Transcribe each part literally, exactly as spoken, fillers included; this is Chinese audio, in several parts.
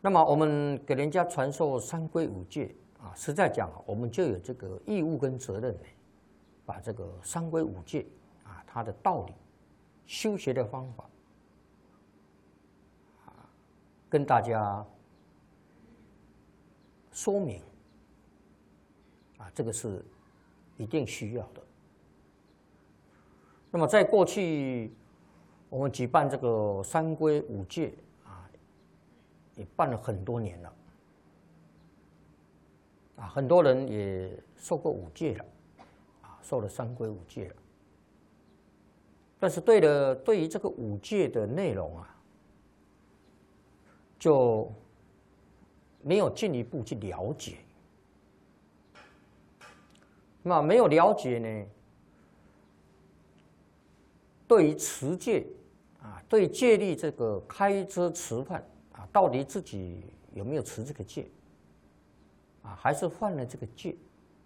那么我们给人家传授三规五戒啊，实在讲，我们就有这个义务跟责任，把这个三规五戒啊，它的道理、修学的方法啊，跟大家说明啊，这个是一定需要的。那么在过去，我们举办这个三规五戒啊，也办了很多年了，啊，很多人也受过五戒了，啊，受了三规五戒了。但是对了，对于这个五戒的内容啊，就没有进一步去了解。那没有了解呢，对于持戒啊，对戒律这个开遮持犯啊，到底自己有没有持这个戒啊，还是犯了这个戒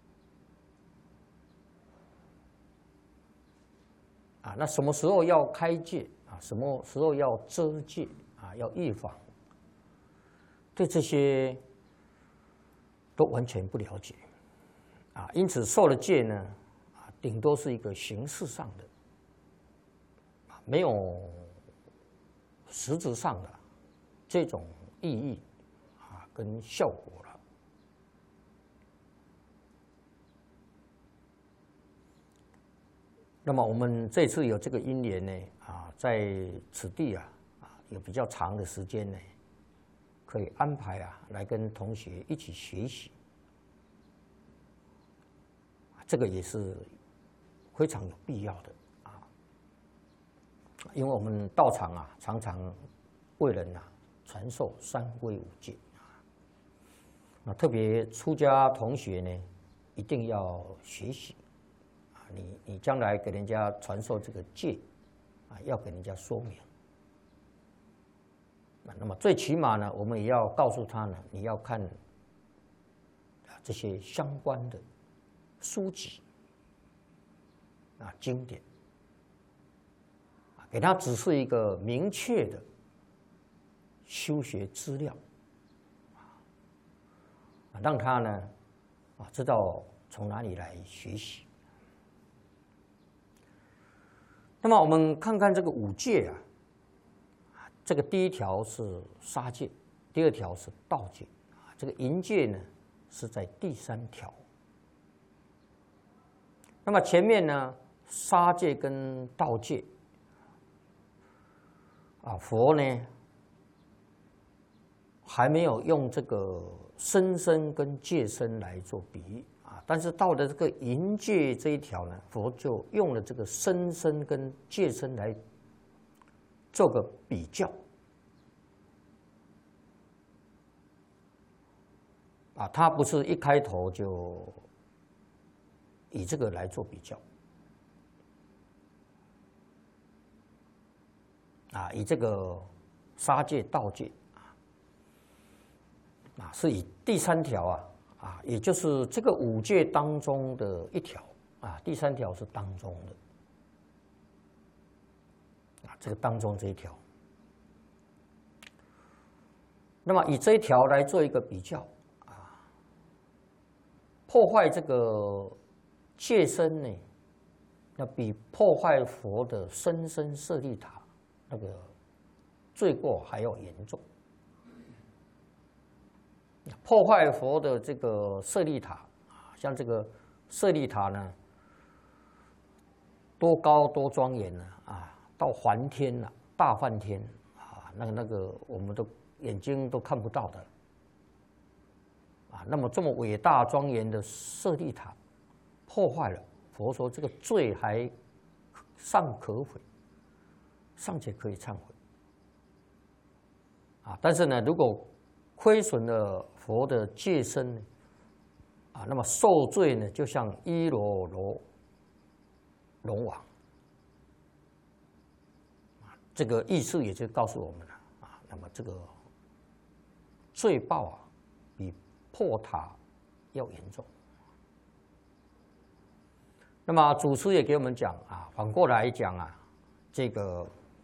啊？那什么时候要开戒啊？什么时候要遮戒啊？要预防？对这些都完全不了解啊，因此受了戒呢，啊，顶多是一个形式上的。没有实质上的这种意义啊，跟效果了。那么我们这次有这个因缘呢，啊，在此地啊，啊，有比较长的时间呢，可以安排啊，来跟同学一起学习，这个也是非常有必要的。因为我们道场啊，常常为人啊传授三规五戒啊，特别出家同学呢，一定要学习啊，你你将来给人家传授这个戒啊，要给人家说明。那么最起码呢，我们也要告诉他呢，你要看啊这些相关的书籍啊经典。给他只是一个明确的修学资料，啊，让他呢啊知道从哪里来学习。那么我们看看这个五戒啊，这个第一条是杀戒，第二条是盗戒，啊，这个淫戒呢是在第三条。那么前面呢，杀戒跟盗戒。啊，佛呢还没有用这个身身跟戒身来做比喻啊，但是到了这个淫戒这一条呢，佛就用了这个身身跟戒身来做个比较啊，他不是一开头就以这个来做比较。啊，以这个杀戒、盗戒啊，啊，是以第三条啊，啊，也就是这个五戒当中的一条啊，第三条是当中的，啊，这个当中这一条。那么以这一条来做一个比较啊，破坏这个戒身呢，那比破坏佛的身身舍利塔那个罪过还要严重。破坏佛的这个舍利塔啊，像这个舍利塔呢，多高多庄严呢啊，到梵天了，大梵天啊，那个那个我们都眼睛都看不到的啊。那么这么伟大庄严的舍利塔破坏了，佛说这个罪还尚可悔。尚且可以忏悔啊，但是呢，如果亏损了佛的戒身呢，啊，那么受罪呢，就像伊罗罗龙王啊，这个意思也就告诉我们了啊，那么这个罪报啊，比破塔要严重。那么祖师也给我们讲啊，反过来讲啊，这个。